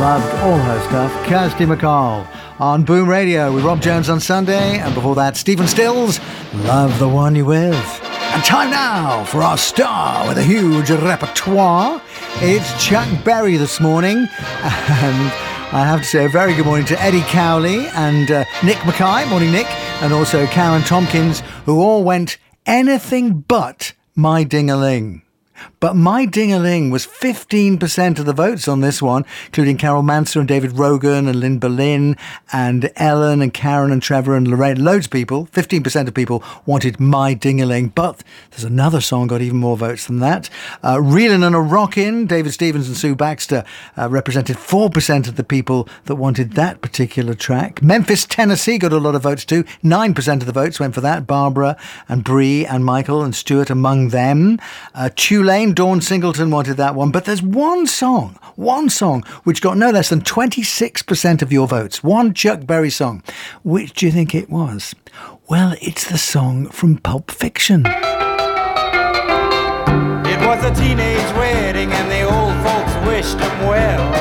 loved all her stuff. Kirsty MacColl on Boom Radio with Rob Jones on Sunday, and before that, Stephen Stills, Love the One You're With. And time now for our star with a huge repertoire. It's Chuck Berry this morning, and I have to say a very good morning to Eddie Cowley and Nick Mackay, morning Nick, and also Karen Tompkins, who all went anything but My Ding-a-Ling. But My Ding-a-Ling was 15% of the votes on this one, including Carol Manser and David Rogan and Lynn Berlin and Ellen and Karen and Trevor and Lorraine. Loads of people, 15% of people wanted My Ding-a-Ling. But there's another song got even more votes than that. Reelin' and a Rockin', David Stevens and Sue Baxter represented 4% of the people that wanted that particular track. Memphis, Tennessee got a lot of votes too. 9% of the votes went for that. Barbara and Bree and Michael and Stuart among them. Tulane, Dawn Singleton wanted that one, but there's one song which got no less than 26% of your votes. One Chuck Berry song. Which do you think it was? Well, it's the song from Pulp Fiction. It was a teenage wedding and the old folks wished them well.